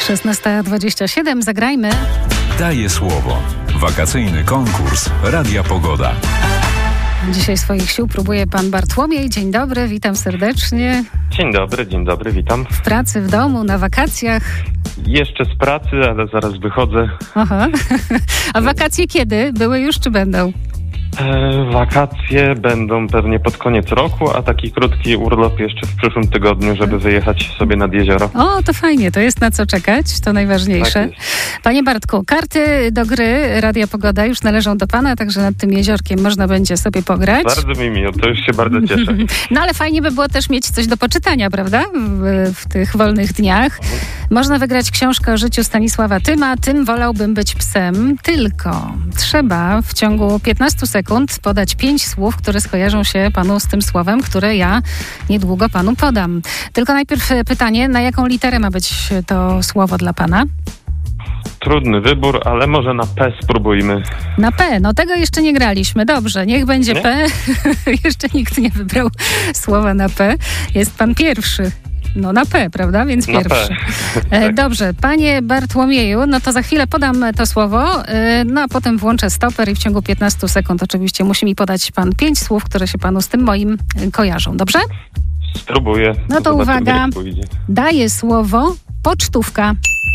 16:27. Zagrajmy. Daję słowo. Wakacyjny konkurs Radia Pogoda. Dzisiaj swoich sił próbuje pan Bartłomiej. Dzień dobry, witam serdecznie. Dzień dobry, witam. W pracy, w domu, na wakacjach. Jeszcze z pracy, ale zaraz wychodzę. Aha. A wakacje kiedy? Były już czy będą? Wakacje będą pewnie pod koniec roku, a taki krótki urlop jeszcze w przyszłym tygodniu, żeby wyjechać sobie nad jezioro. O, to fajnie, to jest na co czekać, to najważniejsze. Tak jest. Panie Bartku, karty do gry Radia Pogoda już należą do pana, także nad tym jeziorkiem można będzie sobie pograć. Bardzo mi miło, to już się bardzo cieszę. No ale fajnie by było też mieć coś do poczytania, prawda? W tych wolnych dniach. Można wygrać książkę o życiu Stanisława Tyma. Tym wolałbym być psem, tylko trzeba w ciągu 15 sekund podać 5 słów, które skojarzą się panu z tym słowem, które ja niedługo panu podam. Tylko najpierw pytanie, na jaką literę ma być to słowo dla pana? Trudny wybór, ale może na P spróbujmy. Na P, no tego jeszcze nie graliśmy. Dobrze, niech będzie Nie? P. Jeszcze nikt nie wybrał słowa na P. Jest pan pierwszy. No na P, prawda? Więc Na pierwszy. P. Tak. Dobrze, panie Bartłomieju, no to za chwilę podam to słowo, no a potem włączę stoper i w ciągu 15 sekund oczywiście musi mi podać pan 5 słów, które się panu z tym moim kojarzą. Dobrze? Spróbuję. No to Zobaczymy, uwaga, jak pójdzie. daję słowo pocztówka.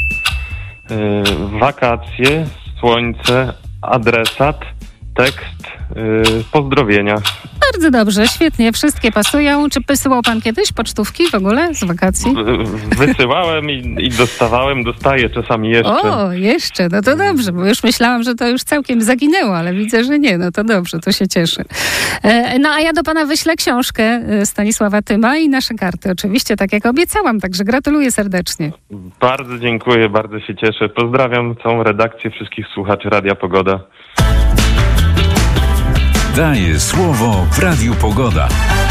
Wakacje, słońce, adresat, tekst, pozdrowienia. Bardzo dobrze, świetnie, wszystkie pasują. Czy wysyłał pan kiedyś pocztówki w ogóle z wakacji? Wysyłałem i dostaję czasami jeszcze. O, jeszcze, no to dobrze, bo już myślałam, że to już całkiem zaginęło, ale widzę, że nie, no to dobrze, to się cieszę. No a ja do pana wyślę książkę Stanisława Tyma i nasze karty oczywiście, tak jak obiecałam, także gratuluję serdecznie. Bardzo dziękuję, bardzo się cieszę. Pozdrawiam całą redakcję, wszystkich słuchaczy Radia Pogoda. Daję słowo w Radiu Pogoda.